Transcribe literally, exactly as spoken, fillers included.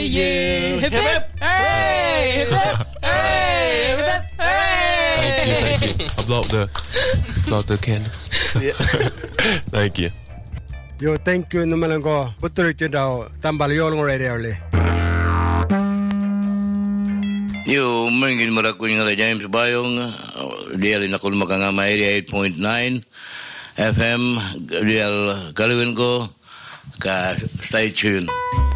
you. Hip hip, hooray! Hip hip, hooray! Hip hip, hooray! Thank you, thank you. I blow up the, blow up the candles. Yeah. Thank you. Yo, thank you naman ko. Putol ko daw tambal yolong radio le. Yo, mungkin meraku yang ada James Bayong, dia lina kul makanga area eight point nine F M, dia kalawin ko ka stay tuned.